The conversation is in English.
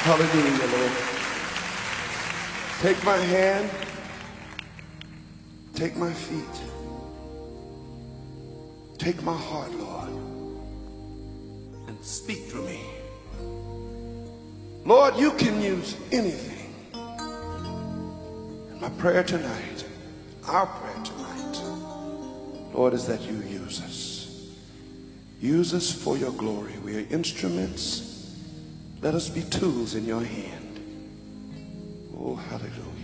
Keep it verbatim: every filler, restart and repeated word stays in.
Hallelujah, Lord. Take my hand, take my feet, take my heart, Lord, and speak through me. Lord, you can use anything. And my prayer tonight, our prayer tonight, Lord, is that you use us. Use us for your glory. We are instruments. Let us be tools in your hand. Oh, hallelujah.